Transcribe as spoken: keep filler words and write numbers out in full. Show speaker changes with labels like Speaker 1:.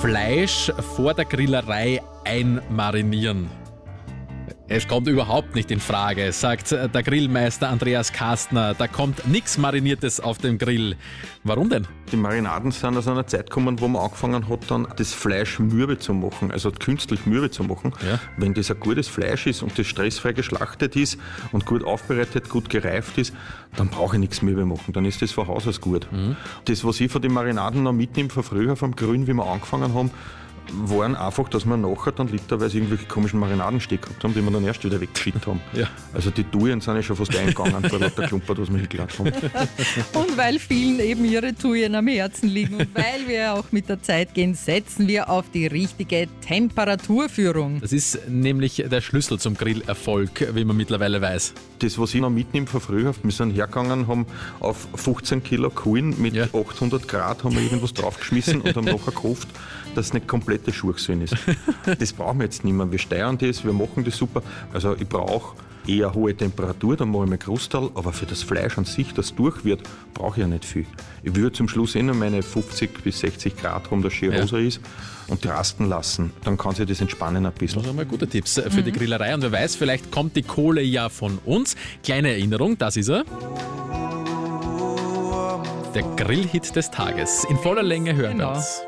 Speaker 1: Fleisch vor der Grillerei einmarinieren. Es kommt überhaupt nicht in Frage, sagt der Grillmeister Andreas Kastner. Da kommt nichts Mariniertes auf dem Grill. Warum denn?
Speaker 2: Die Marinaden sind aus einer Zeit gekommen, wo man angefangen hat, dann das Fleisch mürbe zu machen, also künstlich mürbe zu machen. Ja. Wenn das ein gutes Fleisch ist und das stressfrei geschlachtet ist und gut aufbereitet, gut gereift ist, dann brauche ich nichts mürbe machen, dann ist das von Haus aus gut. Mhm. Das, was ich von den Marinaden noch mitnehme, von früher, vom Grün, wie wir angefangen haben, waren einfach, dass wir nachher dann literweise irgendwelche komischen Marinadensteg gehabt haben, die wir dann erst wieder weggeschickt haben. Ja. Also die Thujen sind ja schon fast eingegangen, vor lauter Klumpert, was wir hingeladen haben.
Speaker 3: Und weil vielen eben ihre Thujen am Herzen liegen und weil wir auch mit der Zeit gehen, setzen wir auf die richtige Temperaturführung.
Speaker 1: Das ist nämlich der Schlüssel zum Grillerfolg, wie man mittlerweile weiß.
Speaker 2: Das, was ich noch mitnehme von früher, wir sind hergegangen, haben auf fünfzehn Kilo Kohlen mit ja. achthundert Grad haben wir irgendwas draufgeschmissen und haben nachher gehofft, dass es nicht komplette Schurchsinn ist. Das brauchen wir jetzt nicht mehr. Wir steuern das, wir machen das super. Also ich brauche eher hohe Temperatur, dann mache ich mein Großteil, aber für das Fleisch an sich, das durch wird, brauche ich ja nicht viel. Ich würde zum Schluss eh noch meine fünfzig bis sechzig Grad haben, dass es schön rosa ist und die rasten lassen. Dann kann sich das entspannen ein bisschen.
Speaker 1: Das sind mal gute Tipps für mhm. die Grillerei. Und wer weiß, vielleicht kommt die Kohle ja von uns. Kleine Erinnerung, das ist er. Der Grillhit des Tages. In voller Länge hören
Speaker 3: genau.
Speaker 1: wir uns.